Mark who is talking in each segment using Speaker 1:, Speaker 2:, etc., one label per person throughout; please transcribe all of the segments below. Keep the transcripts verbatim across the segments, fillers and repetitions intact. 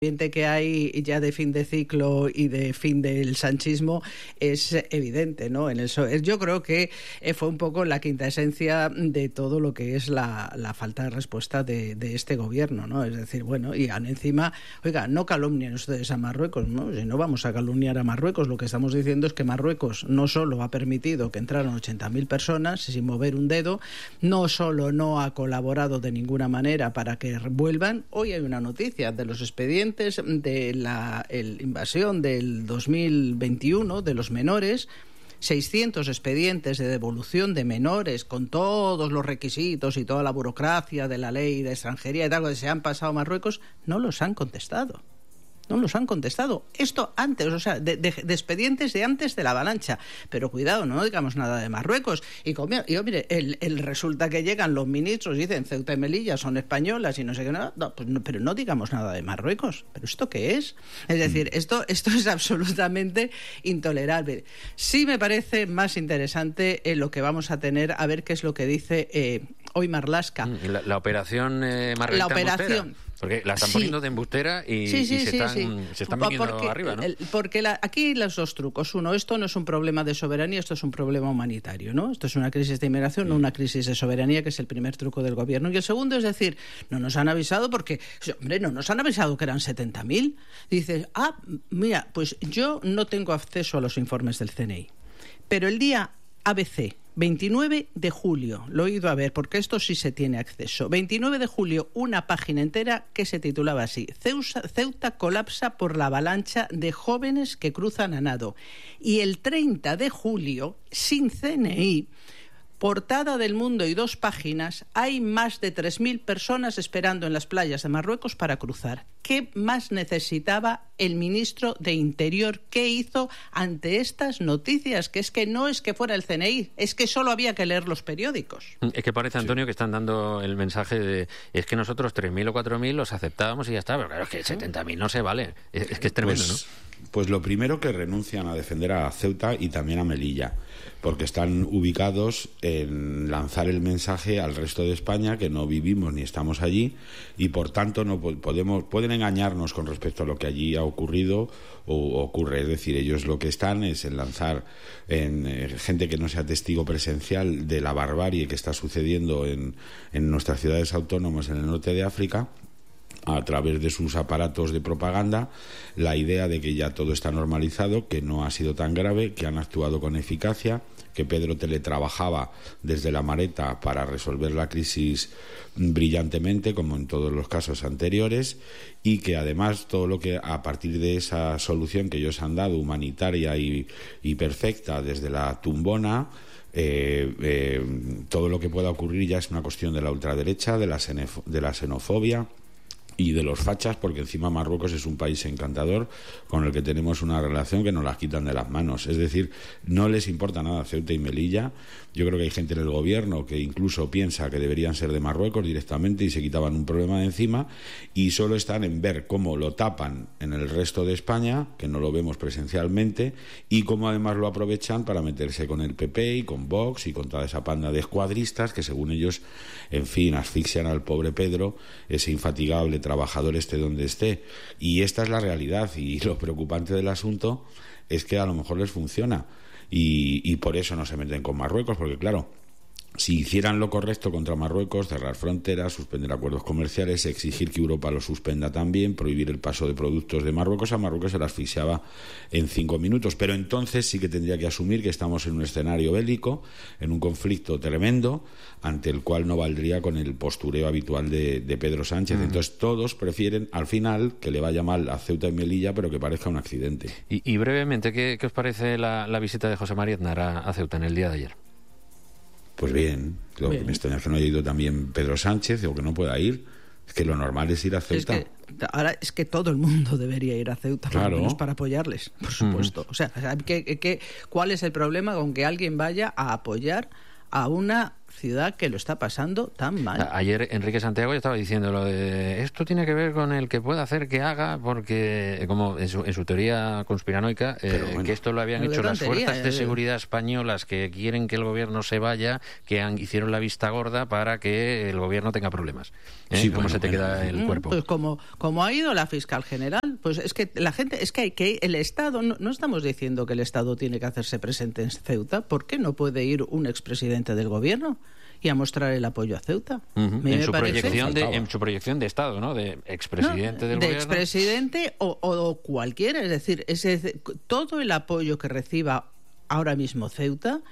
Speaker 1: ambiente que hay ya de fin de ciclo y de fin del sanchismo es evidente, ¿no? En el so- yo creo que fue un poco la quinta esencia de todo lo que es la, la falta de respuesta de, de este gobierno, ¿no? Es decir, bueno, y encima, oiga, no calumnien ustedes a Marruecos, ¿no? Si no vamos a calumniar a Marruecos, lo que estamos diciendo es que Marruecos no solo ha permitido que entraran ochenta mil personas sin mover un dedo, no solo no ha colaborado de ninguna manera para que vuelvan. Hoy hay una noticia de los expedientes de la el invasión del dos mil veintiuno de los menores, seiscientos expedientes de devolución de menores con todos los requisitos y toda la burocracia de la ley de extranjería y tal que se han pasado a Marruecos, no los han contestado. No los han contestado. Esto antes, o sea, de, de, de expedientes de antes de la avalancha. Pero cuidado, no digamos nada de Marruecos. Y, como, y oh, mire, el, el resulta que llegan los ministros y dicen Ceuta y Melilla son españolas y no sé qué nada. No, pues no, pero no digamos nada de Marruecos. ¿Pero esto qué es? Es decir, esto, esto es absolutamente intolerable. Sí me parece más interesante eh, lo que vamos a tener, a ver qué es lo que dice eh, hoy Marlaska.
Speaker 2: La, la operación eh, Margarita
Speaker 1: La operación...
Speaker 2: Embustera. Porque la están
Speaker 1: sí.
Speaker 2: poniendo de embustera y,
Speaker 1: sí, sí,
Speaker 2: y se,
Speaker 1: sí,
Speaker 2: están,
Speaker 1: sí.
Speaker 2: se están viniendo
Speaker 1: porque,
Speaker 2: arriba, ¿no?
Speaker 1: El, porque la, aquí los dos trucos. Uno, esto no es un problema de soberanía, esto es un problema humanitario, ¿no? Esto es una crisis de inmigración, no una crisis de soberanía, que es el primer truco del gobierno. Y el segundo es decir, no nos han avisado porque, hombre, no nos han avisado que eran setenta mil. Dices, ah, mira, pues yo no tengo acceso a los informes del C N I. Pero el día A B C, veintinueve de julio, lo he ido a ver porque esto sí se tiene acceso. veintinueve de julio, una página entera que se titulaba así: Ceuta, Ceuta colapsa por la avalancha de jóvenes que cruzan a nado. Y el treinta de julio, sin C N I, portada del Mundo y dos páginas, hay más de tres mil personas esperando en las playas de Marruecos para cruzar. ¿Qué más necesitaba el ministro de Interior? ¿Qué hizo ante estas noticias? Que es que no es que fuera el C N I, es que solo había que leer los periódicos.
Speaker 2: Es que parece, Antonio, que están dando el mensaje de es que nosotros tres mil o cuatro mil los aceptábamos y ya está, pero claro, es que setenta mil no se vale. Es, es que es tremendo,
Speaker 3: pues,
Speaker 2: ¿no?
Speaker 3: Pues lo primero, que renuncian a defender a Ceuta y también a Melilla, porque están ubicados en lanzar el mensaje al resto de España que no vivimos ni estamos allí y por tanto no podemos pueden engañarnos con respecto a lo que allí ha ocurrido o ocurre. Es decir, ellos lo que están es en lanzar en eh, gente que no sea testigo presencial de la barbarie que está sucediendo en, en nuestras ciudades autónomas en el norte de África, a través de sus aparatos de propaganda, la idea de que ya todo está normalizado, que no ha sido tan grave, que han actuado con eficacia, que Pedro teletrabajaba desde la Mareta para resolver la crisis brillantemente, como en todos los casos anteriores, y que además todo lo que a partir de esa solución que ellos han dado, humanitaria y, y perfecta desde la tumbona, Eh, eh, todo lo que pueda ocurrir ya es una cuestión de la ultraderecha, de la, xenef- de la xenofobia y de los fachas, porque encima Marruecos es un país encantador con el que tenemos una relación que nos la quitan de las manos. Es decir, no les importa nada Ceuta y Melilla. Yo creo que hay gente en el gobierno que incluso piensa que deberían ser de Marruecos directamente y se quitaban un problema de encima, y solo están en ver cómo lo tapan en el resto de España, que no lo vemos presencialmente, y cómo además lo aprovechan para meterse con el P P y con Vox y con toda esa panda de escuadristas que, según ellos, en fin, asfixian al pobre Pedro, ese infatigable trabajador esté donde esté. Y esta es la realidad, y lo preocupante del asunto es que a lo mejor les funciona y, y por eso no se meten con Marruecos, porque claro, si hicieran lo correcto contra Marruecos, cerrar fronteras, suspender acuerdos comerciales, exigir que Europa lo suspenda también, prohibir el paso de productos de Marruecos, a Marruecos se la asfixiaba en cinco minutos. Pero entonces sí que tendría que asumir que estamos en un escenario bélico, en un conflicto tremendo, ante el cual no valdría con el postureo habitual de, de Pedro Sánchez. Uh-huh. Entonces todos prefieren, al final, que le vaya mal a Ceuta y Melilla, pero que parezca un accidente.
Speaker 2: Y, y brevemente, ¿qué, ¿qué os parece la, la visita de José María Aznar a, a Ceuta en el día de ayer?
Speaker 3: Pues bien, lo bien. que me extraña es que no haya ido también Pedro Sánchez, o que no pueda ir. Es que lo normal es ir a Ceuta.
Speaker 1: Es que, ahora es que todo el mundo debería ir a Ceuta, claro, por lo menos para apoyarles, por supuesto. Mm. O sea, ¿qué, qué, ¿cuál es el problema con que alguien vaya a apoyar a una ciudad que lo está pasando tan mal.
Speaker 2: Ayer Enrique Santiago ya estaba diciendo lo de esto tiene que ver con el que pueda hacer que haga, porque como en su, en su teoría conspiranoica, eh, bueno, que esto lo habían hecho las fuerzas de seguridad españolas que quieren que el gobierno se vaya, que han, hicieron la vista gorda para que el gobierno tenga problemas. ¿Eh? Sí, ¿Cómo bueno, se te bueno, queda el cuerpo?
Speaker 1: Pues como, como ha ido la fiscal general, pues es que la gente, es que hay que el Estado, no, no estamos diciendo que el Estado tiene que hacerse presente en Ceuta. ¿Por qué no puede ir un expresidente del gobierno y a mostrar el apoyo a Ceuta?
Speaker 2: Uh-huh. En, su proyección de, en su proyección de Estado, ¿no? De expresidente
Speaker 1: no,
Speaker 2: del
Speaker 1: de
Speaker 2: gobierno.
Speaker 1: De expresidente o, o cualquiera. Es decir, es, es, todo el apoyo que reciba ahora mismo Ceuta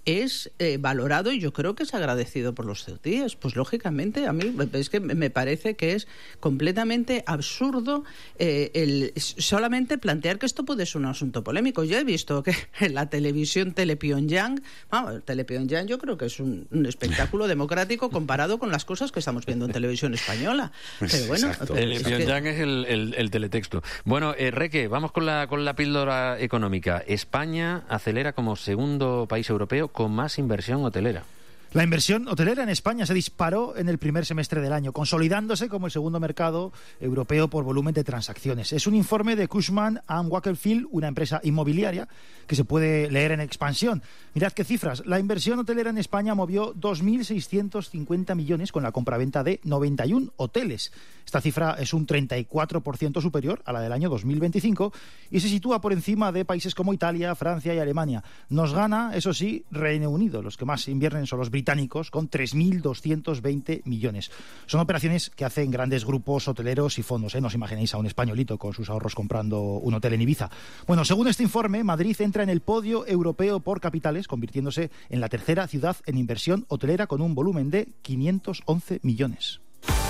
Speaker 1: es eh, valorado y yo creo que es agradecido por los ceutíes. Pues lógicamente a mí es que me parece que es completamente absurdo eh, el solamente plantear que esto puede ser un asunto polémico. Yo he visto que en la televisión Telepyongyang, vamos, Telepyongyang yo creo que es un, un espectáculo democrático comparado con las cosas que estamos viendo en televisión española. Pero bueno,
Speaker 2: Telepyongyang es, que... es el, el, el teletexto. Bueno, eh, Reque, vamos con la, con la píldora económica. España acelera como segundo país europeo con más inversión hotelera.
Speaker 4: La inversión hotelera en España se disparó en el primer semestre del año, consolidándose como el segundo mercado europeo por volumen de transacciones. Es un informe de Cushman and Wakefield, una empresa inmobiliaria que se puede leer en Expansión. Mirad qué cifras. La inversión hotelera en España movió dos mil seiscientos cincuenta millones con la compraventa de noventa y uno hoteles. Esta cifra es un treinta y cuatro por ciento superior a la del año dos mil veinticinco y se sitúa por encima de países como Italia, Francia y Alemania. Nos gana, eso sí, Reino Unido. Los que más invierten son los británicos, con tres mil doscientos veinte millones. Son operaciones que hacen grandes grupos hoteleros y fondos, ¿eh? No os imaginéis a un españolito con sus ahorros comprando un hotel en Ibiza. Bueno, según este informe, Madrid entra en el podio europeo por capitales, convirtiéndose en la tercera ciudad en inversión hotelera con un volumen de quinientos once millones.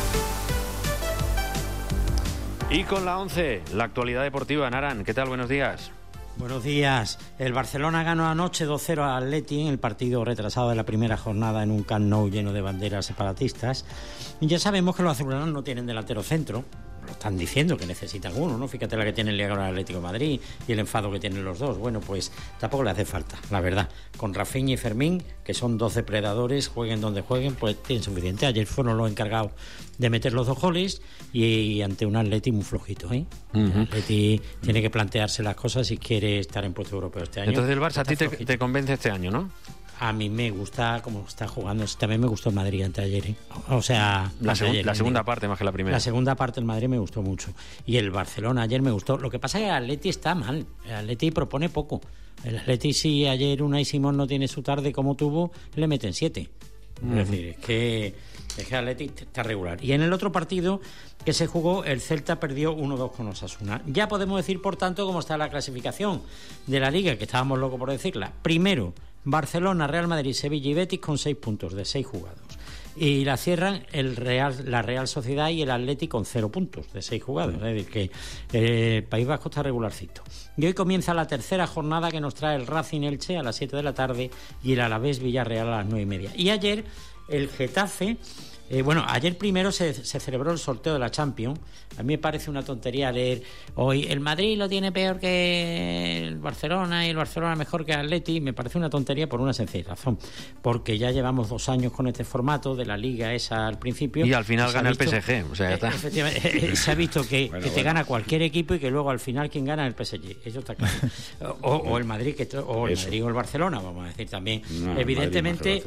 Speaker 2: Y con la once, la actualidad deportiva. Naran, ¿qué tal? Buenos días.
Speaker 5: Buenos días. El Barcelona ganó anoche dos cero al Atleti en el partido retrasado de la primera jornada en un Camp Nou lleno de banderas separatistas. Y ya sabemos que los azulgranas no tienen delantero centro. Lo están diciendo que necesitan uno, ¿no? Fíjate la que tiene el Liga con el Atlético de Madrid y el enfado que tienen los dos. Bueno, pues tampoco le hace falta, la verdad. Con Rafinha y Fermín, que son dos depredadores, jueguen donde jueguen, pues tienen suficiente. Ayer fueron los encargados de meter los dos goles y ante un Atleti muy flojito, ¿eh? Uh-huh. El Atleti tiene que plantearse las cosas si quiere estar en puesto europeo este año.
Speaker 2: Entonces el Barça a ti te, te convence este año, ¿no?
Speaker 5: A mí me gusta cómo está jugando. También me gustó el Madrid antes de ayer, ¿eh? O sea,
Speaker 2: la, segu
Speaker 5: ayer,
Speaker 2: la segunda parte más que la primera.
Speaker 5: La segunda parte del Madrid me gustó mucho. Y el Barcelona ayer me gustó. Lo que pasa es que el Atleti está mal. El Atleti propone poco. El Atleti, si ayer Unai Simón no tiene su tarde como tuvo, le meten siete. Uh-huh. Es decir, es que, es que el Atleti está regular. Y en el otro partido que se jugó, el Celta perdió uno dos con Osasuna. Ya podemos decir, por tanto, cómo está la clasificación de la Liga, que estábamos locos por decirla. Primero, Barcelona, Real Madrid, Sevilla y Betis con seis puntos de seis jugados. Y la cierran el Real, la Real Sociedad y el Atleti con cero puntos de seis jugados. Es decir, que el País Vasco está regularcito. Y hoy comienza la tercera jornada que nos trae el Racing Elche a las siete de la tarde y el Alavés Villarreal a las nueve y media. Y ayer el Getafe... Eh, bueno, ayer primero se, se celebró el sorteo de la Champions. A mí me parece una tontería leer hoy el Madrid lo tiene peor que el Barcelona y el Barcelona mejor que el Atleti. Me parece una tontería por una sencilla razón, porque ya llevamos dos años con este formato de la Liga esa al principio
Speaker 2: y al final gana visto, el P S G, o sea, ya está.
Speaker 5: Efectivamente, se ha visto que, bueno, que te bueno. gana cualquier equipo y que luego al final quien gana es el P S G, eso está claro. O, o el Madrid que o el eso. Madrid o el Barcelona, vamos a decir también. No, evidentemente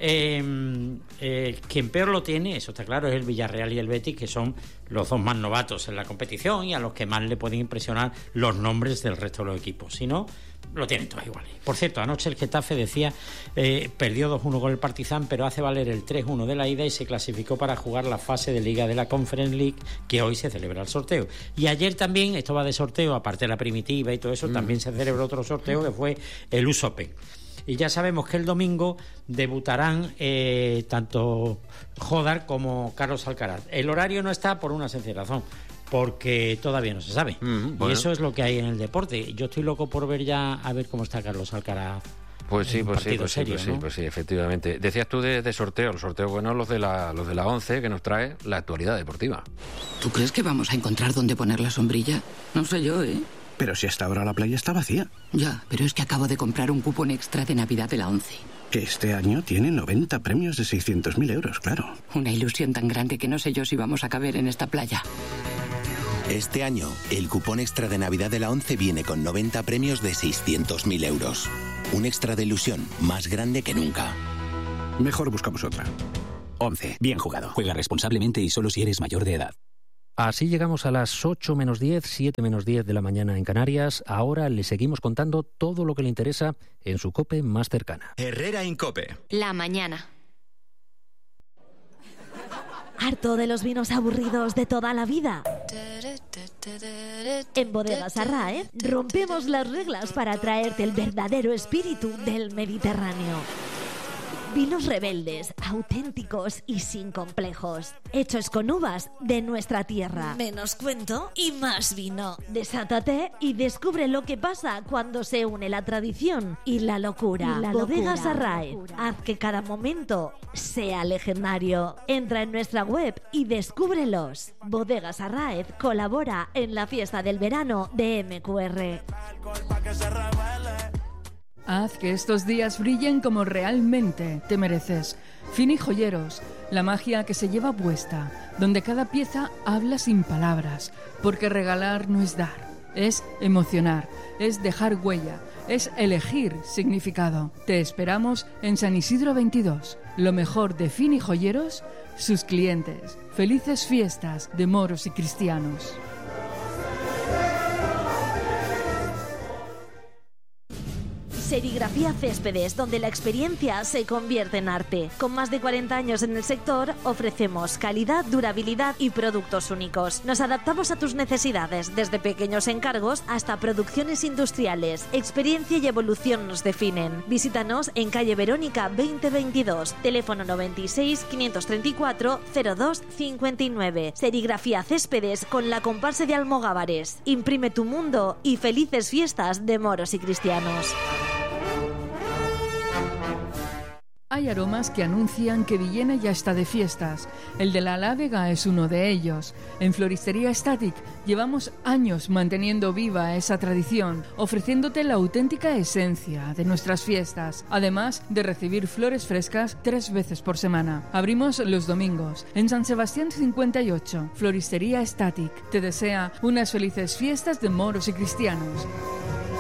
Speaker 5: eh, eh, quien peor lo tiene, eso está claro, es el Villarreal y el Betis, que son los dos más novatos en la competición y a los que más le pueden impresionar los nombres del resto de los equipos. Si no, lo tienen todos iguales. Por cierto, anoche el Getafe decía, eh, perdió dos uno con el Partizan, pero hace valer el tres uno de la ida y se clasificó para jugar la fase de Liga de la Conference League, que hoy se celebra el sorteo. Y ayer también, esto va de sorteo, aparte de la primitiva y todo eso, mm. también se celebró otro sorteo que fue el U S Open. Y ya sabemos que el domingo debutarán eh, tanto Jodar como Carlos Alcaraz. El horario no está por una sencilla razón, porque todavía no se sabe. Mm, bueno. Y eso es lo que hay en el deporte. Yo estoy loco por ver ya a ver cómo está Carlos Alcaraz.
Speaker 2: Pues sí, pues sí, pues sí, pues sí, pues sí, efectivamente. Decías tú de, de sorteo, los sorteos buenos, los de la, los de la once, que nos trae la actualidad deportiva.
Speaker 6: ¿Tú crees que vamos a encontrar dónde poner la sombrilla? No sé yo, ¿eh? Pero si hasta ahora la playa está vacía.
Speaker 7: Ya, pero es que acabo de comprar un cupón extra de Navidad de la ONCE.
Speaker 6: Que este año tiene noventa premios de seiscientos mil euros, claro.
Speaker 7: Una ilusión tan grande que no sé yo si vamos a caber en esta playa.
Speaker 8: Este año, el cupón extra de Navidad de la ONCE viene con noventa premios de seiscientos mil euros. Un extra de ilusión más grande que nunca.
Speaker 6: Mejor buscamos otra.
Speaker 9: ONCE. Bien jugado. Juega responsablemente y solo si eres mayor de edad.
Speaker 10: Así llegamos a las ocho menos diez, siete menos diez de la mañana en Canarias. Ahora le seguimos contando todo lo que le interesa en su COPE más cercana.
Speaker 11: Herrera Incope.
Speaker 12: La mañana.
Speaker 13: ¿Harto de los vinos aburridos de toda la vida? En Bodegas Arraez rompemos las reglas para traerte el verdadero espíritu del Mediterráneo. Vinos rebeldes, auténticos y sin complejos. Hechos con uvas de nuestra tierra.
Speaker 14: Menos cuento y más vino.
Speaker 13: Desátate y descubre lo que pasa cuando se une la tradición y la locura. Y la Bodegas Arraez. Haz que cada momento sea legendario. Entra en nuestra web y descúbrelos. Bodegas Arraez colabora en la fiesta del verano de M Q R.
Speaker 15: Haz que estos días brillen como realmente te mereces. Fini Joyeros, la magia que se lleva puesta, donde cada pieza habla sin palabras, porque regalar no es dar, es emocionar, es dejar huella, es elegir significado. Te esperamos en San Isidro veintidós. Lo mejor de Fini Joyeros, sus clientes. Felices fiestas de moros y cristianos.
Speaker 13: Serigrafía Céspedes, donde la experiencia se convierte en arte. Con más de cuarenta años en el sector, ofrecemos calidad, durabilidad y productos únicos. Nos adaptamos a tus necesidades, desde pequeños encargos hasta producciones industriales. Experiencia y evolución nos definen. Visítanos en calle Verónica veinte veintidós, teléfono noventa y seis, quinientos treinta y cuatro, cero dos cincuenta y nueve. Serigrafía Céspedes con la comparsa de Almogávares. Imprime tu mundo y felices fiestas de moros y cristianos.
Speaker 15: Hay aromas que anuncian que Villena ya está de fiestas. El de la Alávega es uno de ellos. En Floristería Static llevamos años manteniendo viva esa tradición, ofreciéndote la auténtica esencia de nuestras fiestas, además de recibir flores frescas tres veces por semana. Abrimos los domingos. En San Sebastián cincuenta y ocho, Floristería Static te desea unas felices fiestas de moros y cristianos.